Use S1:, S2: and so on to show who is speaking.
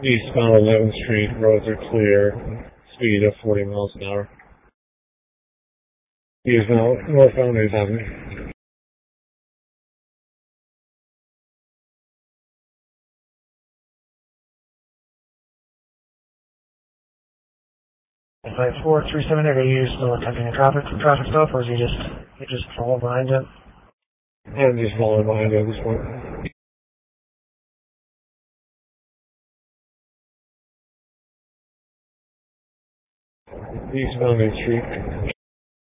S1: Eastbound 11th Street, roads are clear. Speed of 40 miles an hour. Eastbound northbound 8th Avenue.
S2: Flight 437, are you still attempting a traffic stop, or is you just follow behind it?
S1: I'm just following behind it at this point. Eastbound 8th Street.